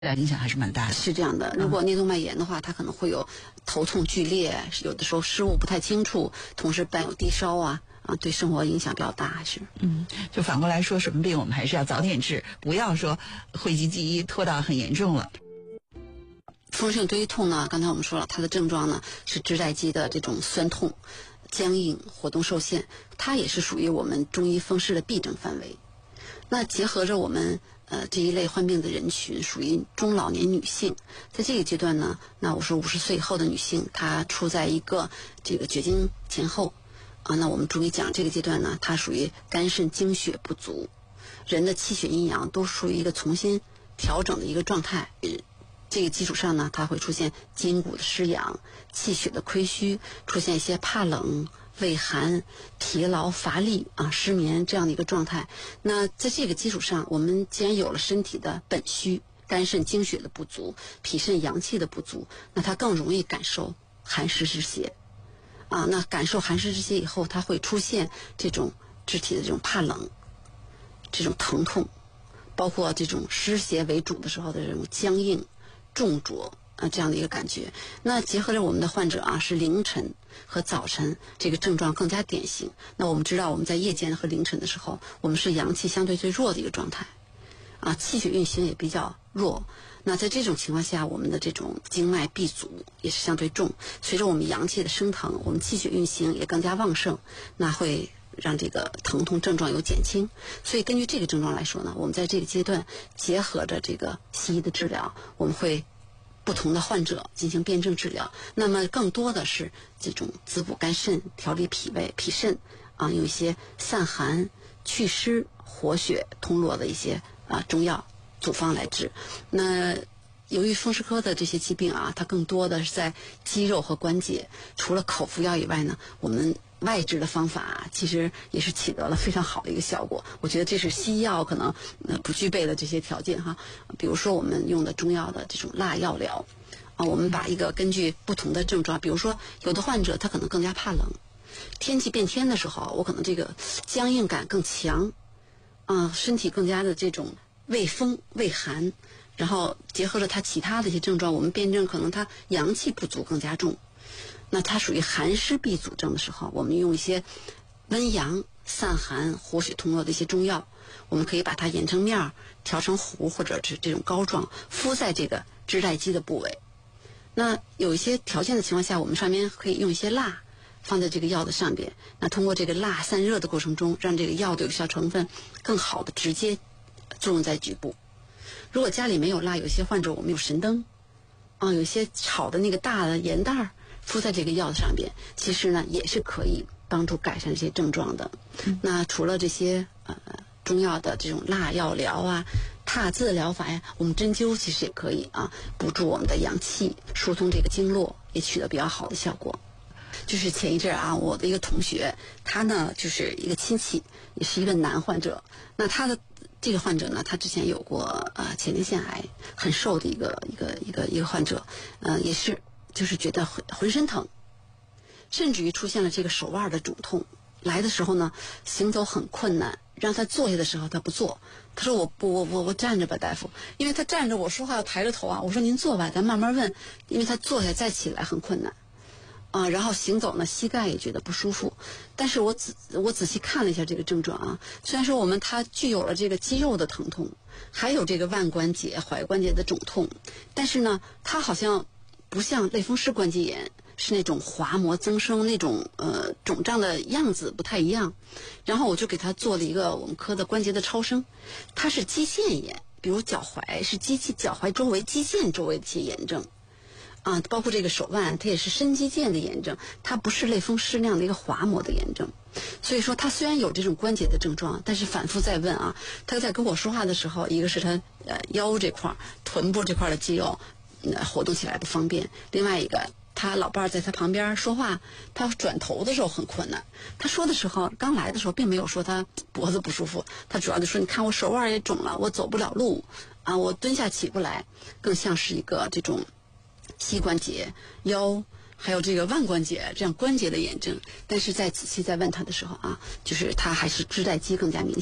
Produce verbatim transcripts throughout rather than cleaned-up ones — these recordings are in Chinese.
影响还是蛮大的。 是这样的，如果内动脉炎的话，它可能会有头痛剧烈，有的时候视物不太清楚，同时伴有低烧啊。啊，对生活影响比较大，还是嗯，就反过来说，什么病我们还是要早点治，不要说讳疾忌医拖到很严重了。 风湿性堆痛呢，刚才我们说了，它的症状呢是肢带肌的这种酸痛、僵硬、活动受限，它也是属于我们中医风湿的必诊范围。那结合着我们呃这一类患病的人群，属于中老年女性，在这个阶段呢，那我说五十岁以后的女性，她处在一个这个绝经前后。啊，那我们中医讲这个阶段呢，它属于肝肾精血不足，人的气血阴阳都属于一个重新调整的一个状态。这个基础上呢，它会出现筋骨的失养、气血的亏虚，出现一些怕冷、畏寒、疲劳、乏力啊、失眠这样的一个状态。那在这个基础上，我们既然有了身体的本虚，肝肾精血的不足，脾肾阳气的不足，那它更容易感受寒湿之邪。啊，那感受寒湿之邪以后，它会出现这种肢体的这种怕冷、这种疼痛，包括这种湿邪为主的时候的这种僵硬、重浊啊这样的一个感觉。那结合着我们的患者啊，是凌晨和早晨这个症状更加典型。那我们知道我们在夜间和凌晨的时候，我们是阳气相对最弱的一个状态，啊，气血运行也比较弱。那在这种情况下，我们的这种经脉闭阻也是相对重，随着我们阳气的升腾，我们气血运行也更加旺盛，那会让这个疼痛症状有减轻。所以根据这个症状来说呢，我们在这个阶段结合着这个西医的治疗，我们会不同的患者进行辩证治疗。那么更多的是这种滋补肝肾、调理脾胃、脾肾啊，有一些散寒、祛湿、活血、通络的一些啊中药组方来治。那由于风湿科的这些疾病啊，它更多的是在肌肉和关节，除了口服药以外呢，我们外治的方法、啊、其实也是起得了非常好的一个效果。我觉得这是西药可能呃不具备的这些条件哈。比如说我们用的中药的这种辣药疗啊，我们把一个根据不同的症状，比如说有的患者他可能更加怕冷，天气变天的时候，我可能这个僵硬感更强啊，身体更加的这种畏风畏寒，然后结合着他其他的一些症状，我们辩证可能他阳气不足更加重，那它属于寒湿闭阻症的时候，我们用一些温阳散寒活血通络的一些中药，我们可以把它研成面儿，调成糊，或者是这种膏状，敷在这个肢带肌的部位。那有一些条件的情况下，我们上面可以用一些蜡放在这个药的上边，那通过这个蜡散热的过程中，让这个药的有效成分更好的直接作用在局部。如果家里没有蜡，有些患者我们有神灯啊，有些炒的那个大的盐袋儿敷在这个药上边，其实呢也是可以帮助改善这些症状的。嗯、那除了这些呃中药的这种蜡药疗啊、踏字疗法呀，我们针灸其实也可以啊，补助我们的阳气，疏通这个经络，也取得比较好的效果。就是前一阵啊，我的一个同学，他呢就是一个亲戚，也是一个男患者。那他的这个患者呢，他之前有过呃前列腺癌，很瘦的一个一个一个一个患者，呃也是就是觉得浑浑身疼，甚至于出现了这个手腕的肿痛。来的时候呢，行走很困难，让他坐下的时候他不坐，他说我不我我我站着吧大夫，因为他站着我说话要抬着头啊，我说您坐吧，咱慢慢问，因为他坐下再起来很困难。啊，然后行走呢，膝盖也觉得不舒服，但是我仔我仔细看了一下这个症状啊，虽然说我们它具有了这个肌肉的疼痛，还有这个腕关节、踝关节的肿痛，但是呢，它好像不像类风湿关节炎是那种滑膜增生那种呃肿胀的样子不太一样。然后我就给他做了一个我们科的关节的超声，它是肌腱炎，比如脚踝是肌脚踝周围肌腱周围的一些炎症。啊，包括这个手腕，它也是深肌腱的炎症，它不是类风湿那样的一个滑膜的炎症。所以说，他虽然有这种关节的症状，但是反复在问啊，他在跟我说话的时候，一个是他呃腰这块、臀部这块的肌肉、呃、活动起来不方便，另外一个他老伴在他旁边说话，他转头的时候很困难。他说的时候，刚来的时候并没有说他脖子不舒服，他主要就说你看我手腕也肿了，我走不了路啊，我蹲下起不来，更像是一个这种膝关节、腰还有这个腕关节这样关节的炎症。但是在仔细在问他的时候啊，就是他还是肢带肌更加明显。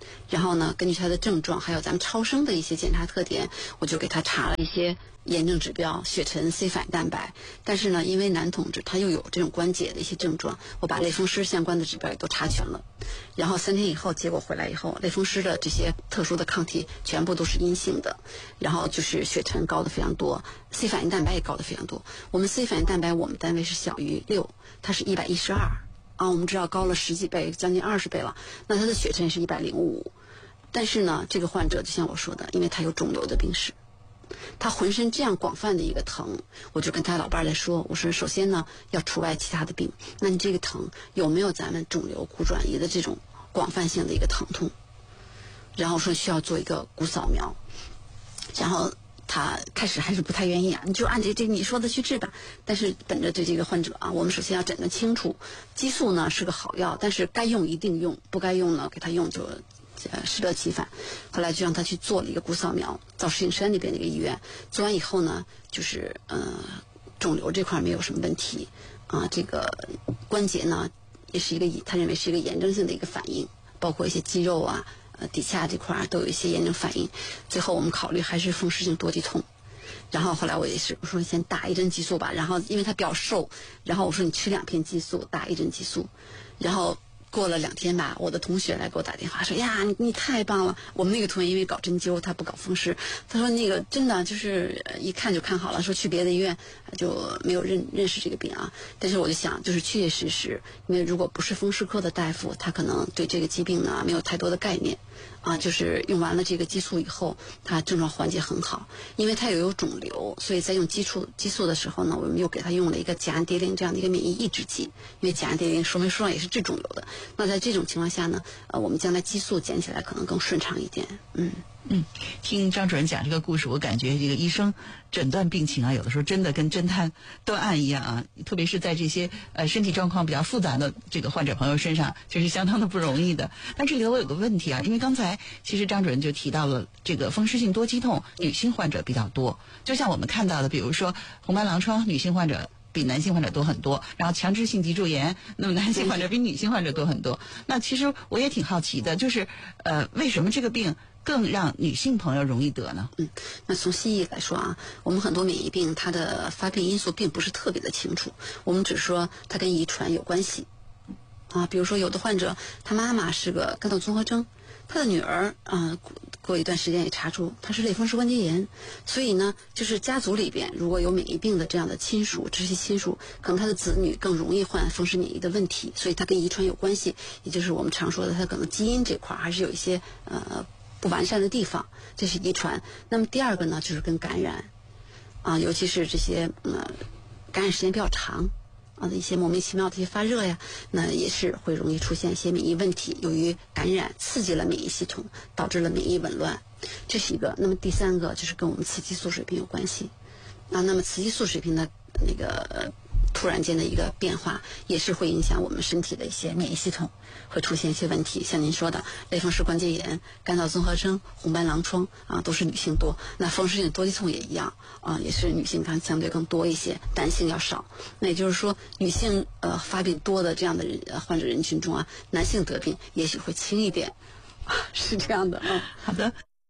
然后呢，根据他的症状，还有咱们超声的一些检查特点，我就给他查了一些炎症指标，血沉、C 反应蛋白。但是呢，因为男同志他又有这种关节的一些症状，我把类风湿相关的指标也都查全了。然后三天以后，结果回来以后，类风湿的这些特殊的抗体全部都是阴性的，然后就是血沉高的非常多， C 反应蛋白也高的非常多。我们 C 反应蛋白我们单位是小于六，它是一百一十二啊，我们知道高了十几倍，将近二十倍了。那他的血沉是一百零五，但是呢，这个患者就像我说的，因为他有肿瘤的病史，他浑身这样广泛的一个疼，我就跟他老伴来说，我说首先呢要除外其他的病，那你这个疼有没有咱们肿瘤骨转移的这种广泛性的一个疼痛？然后说需要做一个骨扫描，然后他开始还是不太愿意啊，你就按这这你说的去治吧。但是本着对这个患者啊，我们首先要诊断清楚，激素呢是个好药，但是该用一定用，不该用呢给他用就呃适得其反。后来就让他去做了一个骨扫描，到石景山那边的一个医院做完以后呢，就是呃肿瘤这块没有什么问题啊，这个关节呢也是一个他认为是一个炎症性的一个反应，包括一些肌肉啊。呃，底下这块都有一些炎症反应，最后我们考虑还是风湿性多肌痛。然后后来我也是我说先打一针激素吧，然后因为他比较瘦，然后我说你吃两片激素，打一针激素，然后过了两天吧，我的同学来给我打电话说呀，你你太棒了！我们那个同学因为搞针灸，他不搞风湿，他说那个真的就是一看就看好了，说去别的医院就没有认认识这个病啊。但是我就想，就是确确实实，因为如果不是风湿科的大夫，他可能对这个疾病呢没有太多的概念。啊，就是用完了这个激素以后，他症状缓解很好，因为他也有肿瘤，所以在用激素激素的时候呢，我们又给他用了一个甲氨蝶呤这样的一个免疫抑制剂，因为甲氨蝶呤说明书上也是治肿瘤的。那在这种情况下呢，呃，我们将来激素减起来可能更顺畅一点。嗯嗯，听张主任讲这个故事，我感觉这个医生诊断病情啊，有的时候真的跟侦探断案一样啊，特别是在这些呃身体状况比较复杂的这个患者朋友身上，这是相当的不容易的。但这里头我有个问题啊，因为刚才其实张主任就提到了这个风湿性多肌痛女性患者比较多，就像我们看到的，比如说红斑狼疮女性患者比男性患者多很多，然后强直性脊柱炎，那么男性患者比女性患者多很多。那其实我也挺好奇的，就是呃，为什么这个病更让女性朋友容易得呢？ 嗯，那从西医来说啊，我们很多免疫病它的发病因素并不是特别的清楚，我们只说它跟遗传有关系啊。比如说有的患者他妈妈是个肝脑综合征，他的女儿啊、呃、过一段时间也查出他是类风湿关节炎，所以呢，就是家族里边如果有免疫病的这样的亲属，直系亲属，可能他的子女更容易患风湿免疫的问题，所以它跟遗传有关系，也就是我们常说的，它可能基因这块还是有一些呃不完善的地方，这是遗传。那么第二个呢，就是跟感染啊，尤其是这些呃感染时间比较长啊的一些莫名其妙的一些发热呀，那也是会容易出现一些免疫问题，由于感染刺激了免疫系统，导致了免疫紊乱，这是一个。那么第三个就是跟我们雌激素水平有关系啊，那么雌激素水平的那个呃突然间的一个变化，也是会影响我们身体的一些免疫系统，会出现一些问题。像您说的类风湿关节炎、肝脑综合征、红斑狼疮啊，都是女性多。那风湿性多肌痛也一样啊，也是女性看相对更多一些，男性要少。那也就是说，女性呃发病多的这样的人、呃、患者人群中啊，男性得病也许会轻一点，啊、是这样的。嗯， 好的。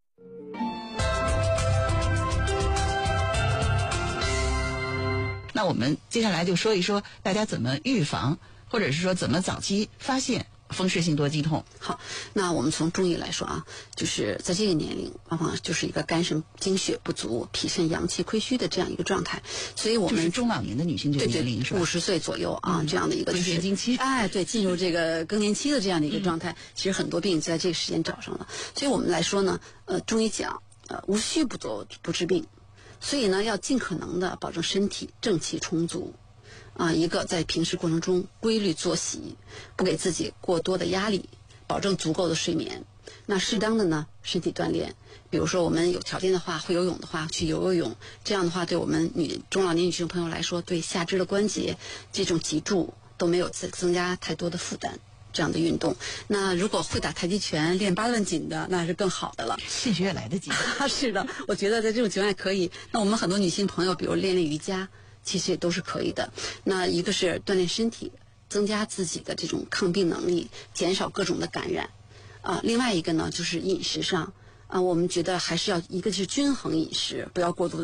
那我们接下来就说一说大家怎么预防，或者是说怎么早期发现风湿性多肌痛。 好，那我们从中医来说啊，就是在这个年龄，往往就是一个肝肾精血不足、脾肾阳气亏虚的这样一个状态，所以我们就是中老年的女性这个年龄是吧？ 五十岁左右啊、嗯，这样的一个就是经期， 哎，对，进入这个更年期的这样的一个状态，嗯、其实很多病在这个时间找上了。所以我们来说呢，呃，中医讲，呃，无虚不作不治病。所以呢，要尽可能的保证身体正气充足，啊，一个在平时过程中规律作息，不给自己过多的压力，保证足够的睡眠。那适当的呢，身体锻炼，比如说我们有条件的话，会游泳的话，去游游泳，这样的话，对我们女中老年女性朋友来说，对下肢的关节这种脊柱都没有增增加太多的负担。这样的运动，那如果会打太极拳、练八段锦的，那是更好的了。 气血来得及。 是的，我觉得在这种情况下可以。那我们很多女性朋友，比如练练瑜伽，其实也都是可以的。那一个是锻炼身体，增加自己的这种抗病能力，减少各种的感染。 啊，另外一个呢就是饮食上啊，我们觉得还是要一个是均衡饮食，不要过度的